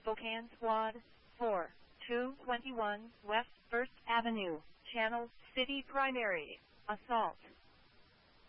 Spokane Squad 4, 221 West 1st Avenue, Channel City Primary, Assault.